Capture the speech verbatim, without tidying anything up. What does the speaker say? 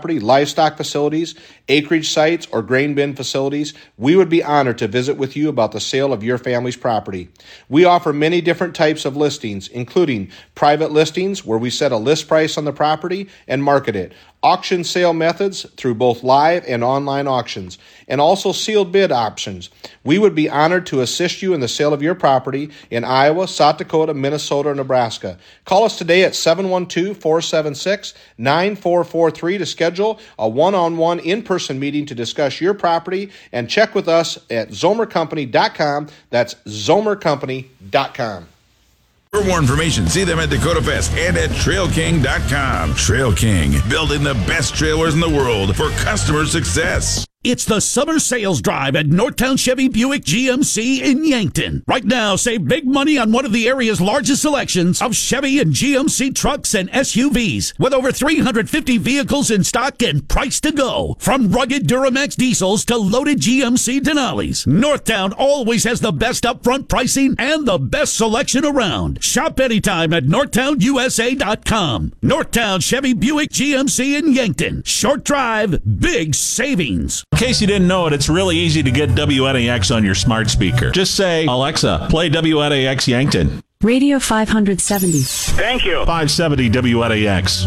property, livestock facilities, acreage sites, or grain bin facilities, we would be honored to visit with you about the sale of your family's property. We offer many different types of listings, including private listings where we set a list price on the property and market it, auction sale methods through both live and online auctions, and also sealed bid options. We would be honored to assist you in the sale of your property in Iowa, South Dakota, Minnesota, or Nebraska. Call us today at seven one two, four seven six, nine four four three to schedule a one-on-one in-person meeting to discuss your property, and check with us at zomer company dot com. That's zomer company dot com. For more information, see them at Dakota Fest and at trail king dot com. Trail King, building the best trailers in the world for customer success. It's the summer sales drive at Northtown Chevy Buick G M C in Yankton. Right now, save big money on one of the area's largest selections of Chevy and G M C trucks and S U Vs, with over three hundred fifty vehicles in stock and price to go. From rugged Duramax diesels to loaded G M C Denali's, Northtown always has the best upfront pricing and the best selection around. Shop anytime at northtown u s a dot com. Northtown Chevy Buick G M C in Yankton. Short drive, big savings. In case you didn't know it, it's really easy to get W N A X on your smart speaker. Just say, Alexa, play W N A X Yankton. Radio five seventy. Thank you. five seventy W N A X.